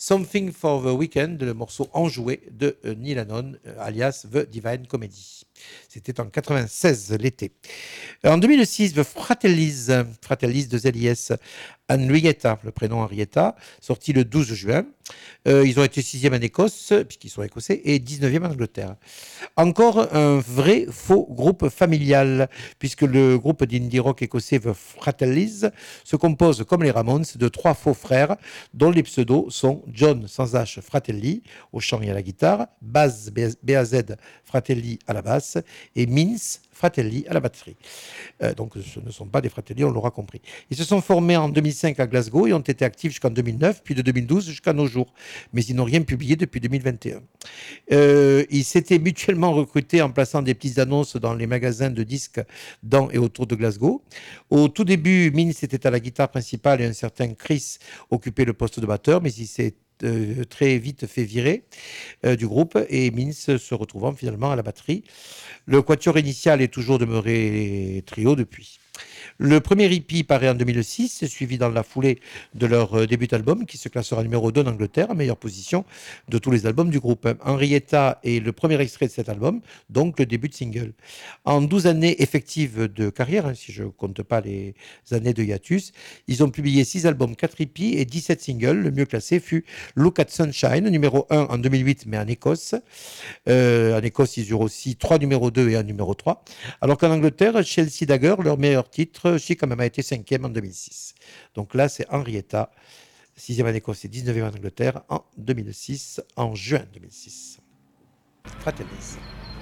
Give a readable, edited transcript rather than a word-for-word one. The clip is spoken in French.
Something for the Weekend, le morceau enjoué de Neil Hannon, alias The Divine Comedy. C'était en 96, l'été. En 2006, The Fratellis de ZIS, Henrietta, le prénom Henrietta, sorti le 12 juin. Ils ont été 6e en Écosse, puisqu'ils sont écossais, et 19e en Angleterre. Encore un vrai faux groupe familial, puisque le groupe d'indie rock écossais The Fratellis se compose, comme les Ramones, de 3 faux frères, dont les pseudos sont John sans H Fratelli au chant et à la guitare, Baz BAZ Fratelli à la basse et Mince Fratelli à la batterie. Donc ce ne sont pas des Fratelli, on l'aura compris. Ils se sont formés en 2005 à Glasgow et ont été actifs jusqu'en 2009, puis de 2012 jusqu'à nos jours. Mais ils n'ont rien publié depuis 2021. Ils s'étaient mutuellement recrutés en plaçant des petites annonces dans les magasins de disques dans et autour de Glasgow. Au tout début, Mince était à la guitare principale et un certain Chris occupait le poste de batteur, mais il s'est très vite fait virer du groupe et Mince se retrouvant finalement à la batterie. Le quatuor initial est toujours demeuré trio depuis. Le premier EP paraît en 2006, suivi dans la foulée de leur début d'album, qui se classera numéro 2 en Angleterre, meilleure position de tous les albums du groupe. Henrietta est le premier extrait de cet album, donc le début de single. En 12 années effectives de carrière, si je ne compte pas les années de hiatus, ils ont publié 6 albums, 4 EP et 17 singles. Le mieux classé fut Look at Sunshine, numéro 1 en 2008, mais en Écosse. En Écosse, ils eurent aussi 3 numéros 2 et un numéro 3. Alors qu'en Angleterre, Chelsea Dagger, leur meilleur titre, Chic, quand même, a été 5e en 2006. Donc là, c'est Henrietta, 6e en Écosse et 19e en Angleterre en 2006, en juin 2006. Fratellis.